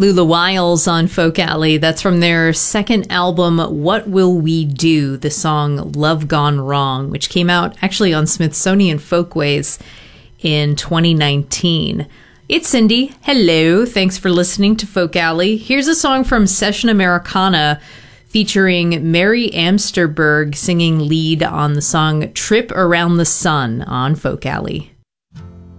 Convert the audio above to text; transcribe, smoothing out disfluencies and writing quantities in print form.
Lula Wiles on Folk Alley. That's from their second album, What Will We Do? The song Love Gone Wrong, which came out actually on Smithsonian Folkways in 2019. It's Cindy. Hello. Thanks for listening to Folk Alley. Here's a song from Session Americana featuring Mary Amsterberg singing lead on the song Trip Around the Sun on Folk Alley.